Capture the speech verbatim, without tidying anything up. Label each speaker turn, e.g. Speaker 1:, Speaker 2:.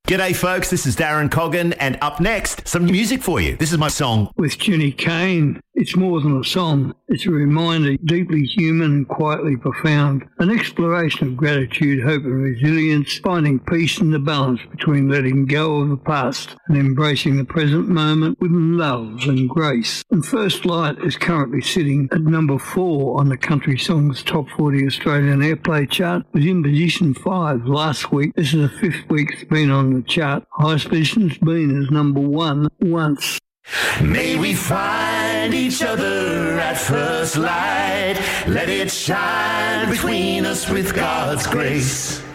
Speaker 1: G'day folks, this is Darren Coggan, and up next, some music for you. This is my song.
Speaker 2: With Jenny Kane, it's more than a song. It's a reminder, deeply human and quietly profound. An exploration of gratitude, hope and resilience, finding peace in the balance between letting go of the past and embracing the present moment with love and grace. And First Light is currently sitting at number four on the Country Songs Top forty Australian Airplay chart. It was in position five last week. This is the fifth week it's been on the chart. Highest position's been as number one once.
Speaker 3: May we find each other at first light. Let it shine between us with God's grace.